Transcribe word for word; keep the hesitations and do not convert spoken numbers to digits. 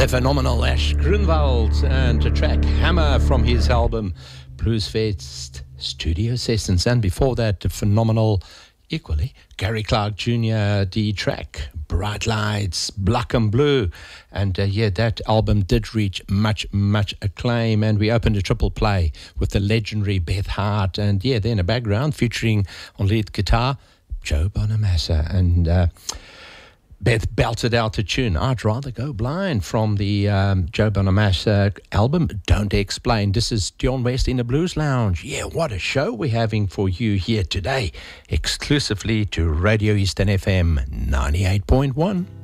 phenomenal Ash Grunwald and a track Hammer from his album Bluesfest Studio Sessions. And before that, the phenomenal, equally, Gary Clark Junior, the track Bright Lights, Black and Blue. And uh, yeah, that album did reach much, much acclaim. And we opened a triple play with the legendary Beth Hart. And yeah, then a background featuring on lead guitar, Joe Bonamassa. And uh, Beth belted out the tune I'd Rather Go Blind from the um, Joe Bonamassa album Don't Explain. This is Dion West in the Blues Lounge. Yeah, what a show we're having for you here today, exclusively to Radio Eastern F M ninety-eight point one.